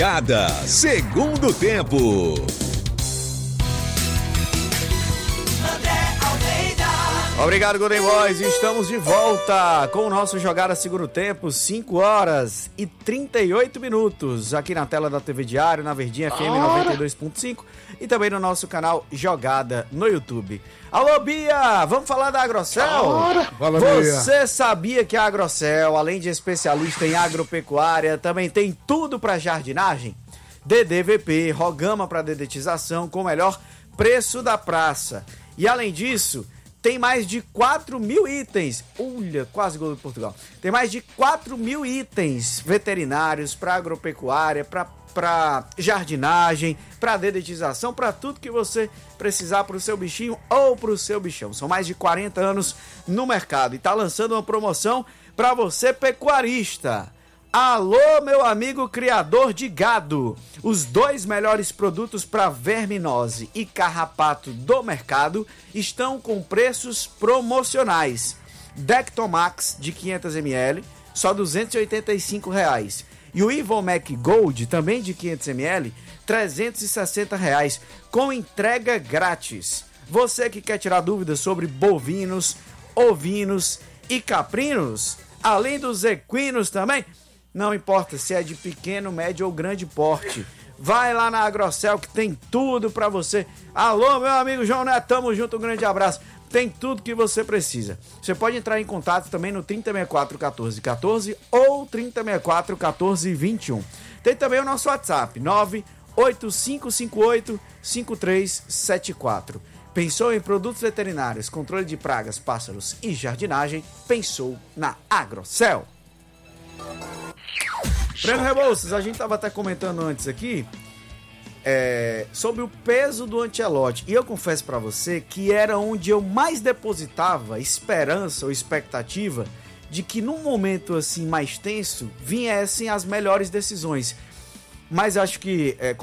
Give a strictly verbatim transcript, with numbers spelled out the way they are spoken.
Cada segundo tempo. Obrigado, Golden Boys. Estamos de volta com o nosso Jogada Segundo Tempo, cinco horas e trinta e oito minutos, aqui na tela da T V Diário, na Verdinha F M noventa e dois ponto cinco e também no nosso canal Jogada no YouTube. Alô, Bia! Vamos falar da Agrocel? Fala, Você Bia. Sabia que a Agrocel, além de especialista em agropecuária, também tem tudo para jardinagem? D D V P, Rogama para dedetização com o melhor preço da praça. E além disso, tem mais de quatro mil itens, olha, quase gol de Portugal, tem mais de quatro mil itens veterinários para agropecuária, para jardinagem, para dedetização, para tudo que você precisar para o seu bichinho ou para o seu bichão. São mais de quarenta anos no mercado e está lançando uma promoção para você pecuarista. Alô, meu amigo criador de gado, os dois melhores produtos para verminose e carrapato do mercado estão com preços promocionais. Dectomax de quinhentos mililitros, só duzentos e oitenta e cinco reais. E o Ivomec Gold, também de quinhentos mililitros, trezentos e sessenta reais, com entrega grátis. Você que quer tirar dúvidas sobre bovinos, ovinos e caprinos, além dos equinos também, não importa se é de pequeno, médio ou grande porte. Vai lá na Agrocel que tem tudo pra você. Alô, meu amigo João Neto, tamo junto, um grande abraço. Tem tudo que você precisa. Você pode entrar em contato também no trinta sessenta e quatro, quatorze, quatorze ou trinta sessenta e quatro, quatorze, vinte e um. Tem também o nosso WhatsApp, nove oito cinco cinco oito, cinco três sete quatro. Pensou em produtos veterinários, controle de pragas, pássaros e jardinagem? Pensou na Agrocel. Breno Rebouças, a gente estava até comentando antes aqui é, sobre o peso do antelote. E eu confesso para você que era onde eu mais depositava esperança ou expectativa de que num momento assim mais tenso viessem as melhores decisões. Mas acho que... É,